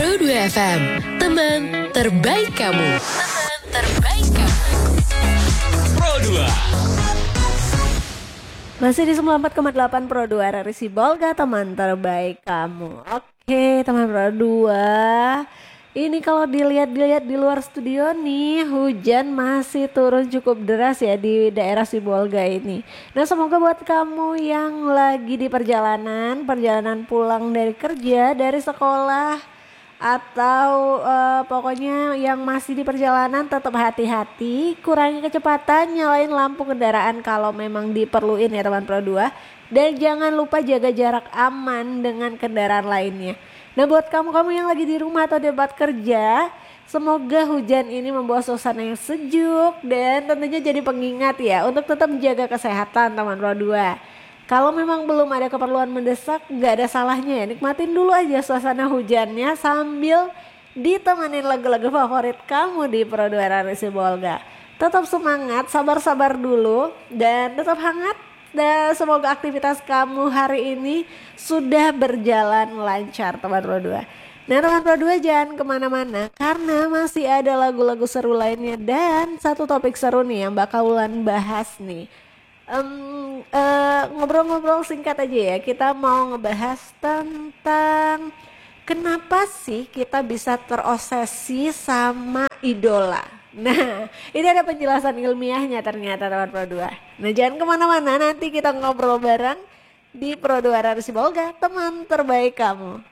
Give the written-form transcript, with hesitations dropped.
Pro 2 FM, teman terbaik kamu. Teman terbaik kamu. Pro 2. Masih di 94,8 Pro 2 RRI Sibolga, teman terbaik kamu. Oke, teman Pro 2. Ini kalau dilihat di luar studio nih, hujan masih turun cukup deras ya di daerah Sibolga ini. Nah, semoga buat kamu yang lagi di perjalanan pulang dari kerja, dari sekolah, atau pokoknya yang masih di perjalanan, tetap hati-hati, kurangi kecepatan, nyalain lampu kendaraan kalau memang diperluin ya teman Pro 2. Dan jangan lupa jaga jarak aman dengan kendaraan lainnya. Nah, buat kamu-kamu yang lagi di rumah atau di tempat kerja, semoga hujan ini membawa suasana yang sejuk dan tentunya jadi pengingat ya untuk tetap menjaga kesehatan teman Pro 2. Kalau memang belum ada keperluan mendesak, gak ada salahnya ya, nikmatin dulu aja suasana hujannya sambil ditemanin lagu-lagu favorit kamu di Pro 2 RRI Sibolga. Tetap semangat, sabar-sabar dulu dan tetap hangat. Dan semoga aktivitas kamu hari ini sudah berjalan lancar teman Pro 2. Nah teman Pro 2 jangan kemana-mana karena masih ada lagu-lagu seru lainnya dan satu topik seru nih yang bakalan bahas nih. Ngobrol-ngobrol singkat aja ya, kita mau ngebahas tentang kenapa sih kita bisa terobsesi sama idola. Nah, ini ada penjelasan ilmiahnya ternyata teman Pro 2. Nah, jangan kemana-mana, nanti kita ngobrol bareng di Pro 2 RRI Sibolga, teman terbaik kamu.